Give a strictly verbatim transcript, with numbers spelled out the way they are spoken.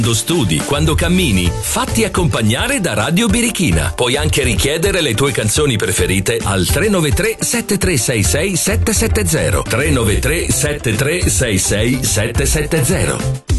Quando studi, quando cammini, fatti accompagnare da Radio Birichina. Puoi anche richiedere le tue canzoni preferite al tre nove tre sette tre sei sei sette sette zero. tre nove tre sette tre sei sei sette sette zero.